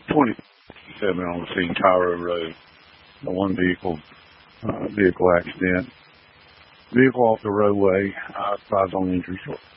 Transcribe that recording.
27 on the scene, Tyro Road. One vehicle accident. Vehicle off the roadway. 5 on injury short.